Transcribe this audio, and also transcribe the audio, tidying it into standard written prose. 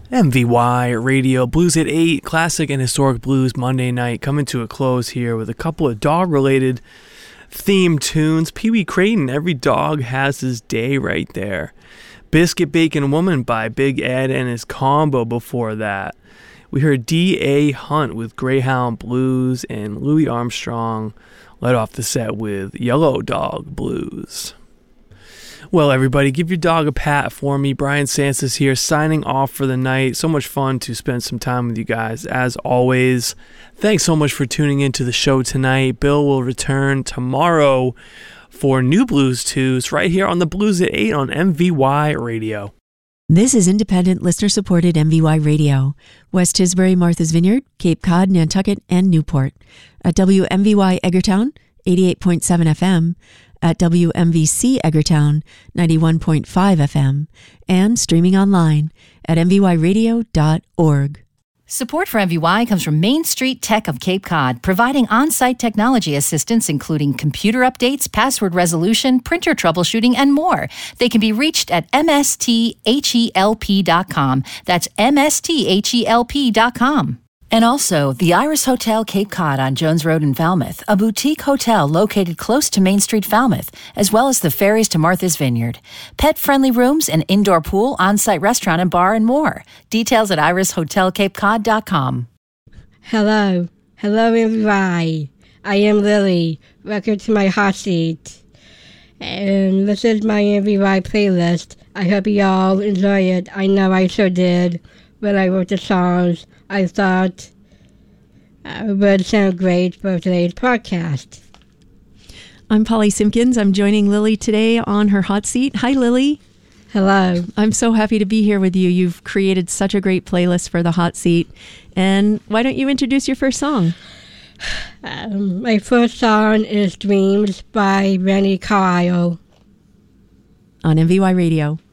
MVY Radio Blues at 8, classic and historic blues Monday night, coming to a close here with a couple of dog-related theme tunes. Pee Wee Crayton, Every Dog Has His Day right there. Biscuit Bacon Woman by Big Ed and his combo before that. We heard D.A. Hunt with Greyhound Blues, and Louis Armstrong led off the set with Yellow Dog Blues. Well, everybody, give your dog a pat for me. Brian Sansis here, signing off for the night. So much fun to spend some time with you guys, as always. Thanks so much for tuning into the show tonight. Bill will return tomorrow for new Blues Tues right here on the Blues at 8 on MVY Radio. This is independent, listener-supported MVY Radio. West Tisbury, Martha's Vineyard, Cape Cod, Nantucket, and Newport. At WMVY Edgartown, 88.7 FM. At WMVC Edgartown, 91.5 FM, and streaming online at mvyradio.org. Support for MVY comes from Main Street Tech of Cape Cod, providing on-site technology assistance including computer updates, password resolution, printer troubleshooting, and more. They can be reached at msthelp.com. That's msthelp.com. And also, the Iris Hotel Cape Cod on Jones Road in Falmouth, a boutique hotel located close to Main Street, Falmouth, as well as the ferries to Martha's Vineyard. Pet-friendly rooms, an indoor pool, on-site restaurant and bar, and more. Details at irishotelcapecod.com. Hello. Hello, everybody. I am Lily. Welcome to my hot seat. And this is my MVY playlist. I hope you all enjoy it. I know I sure did. When I wrote the songs, I thought it would sound great for today's podcast. I'm Polly Simpkins. I'm joining Lily today on her hot seat. Hi, Lily. Hello. I'm so happy to be here with you. You've created such a great playlist for the hot seat. And why don't you introduce your first song? My first song is Dreams by Randy Kyle. On MVY Radio.